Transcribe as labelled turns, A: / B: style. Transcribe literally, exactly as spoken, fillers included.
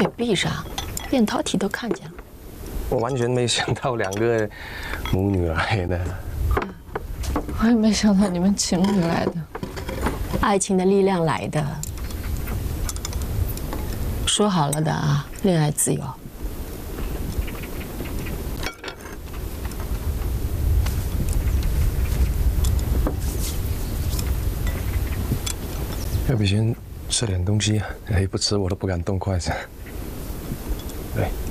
A: 腿闭上，扁桃体都看见了。
B: 我完全没想到两个母女来的。
C: 我也没想到你们情侣来的。
A: 爱情的力量来的。说好了的啊，恋爱自由。
B: 要不先吃点东西啊？哎，不吃我都不敢动筷子。对。